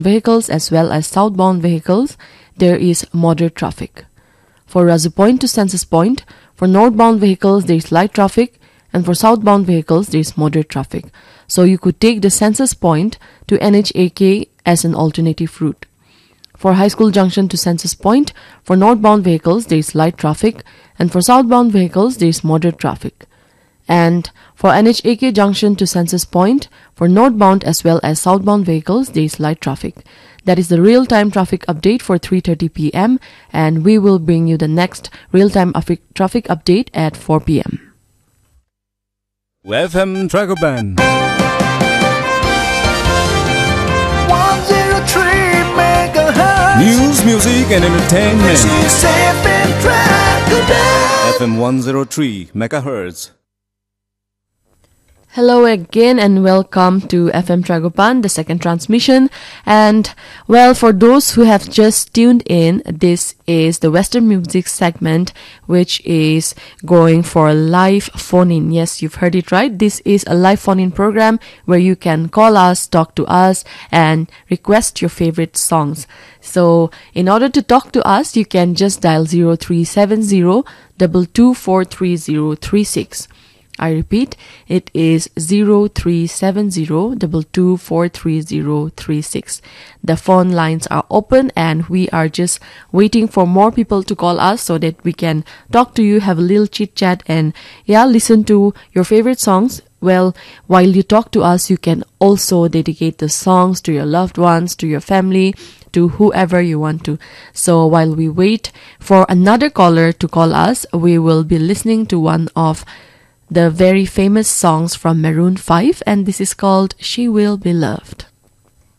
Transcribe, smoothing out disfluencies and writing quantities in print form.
vehicles as well as southbound vehicles, there is moderate traffic. For Razu Point to Census Point, for northbound vehicles, there is light traffic, and for southbound vehicles, there is moderate traffic. So you could take the Census Point to NHAK as an alternative route. For High School Junction to Census Point, for northbound vehicles, there is light traffic, and for southbound vehicles, there is moderate traffic. And for NHAK Junction to Census Point, for northbound as well as southbound vehicles, there is light traffic. That is the real-time traffic update for 3:30 p.m. and we will bring you the next real-time traffic update at 4 p.m. FM Tragopan 103 megahertz. News, music and entertainment. This is FM Tragopan. FM 103 megahertz. Hello again and welcome to FM Tragopan, the second transmission. And well, for those who have just tuned in, this is the Western Music segment, which is going for a live phone-in. Yes, you've heard it right. This is a live phone-in program where you can call us, talk to us, and request your favorite songs. So in order to talk to us, you can just dial 0370 2243036. I repeat, it is 0370-2243036. The phone lines are open and we are just waiting for more people to call us so that we can talk to you, have a little chit chat and listen to your favorite songs. Well, while you talk to us, you can also dedicate the songs to your loved ones, to your family, to whoever you want to. So while we wait for another caller to call us, we will be listening to one of the very famous songs from Maroon 5, and this is called She Will Be Loved.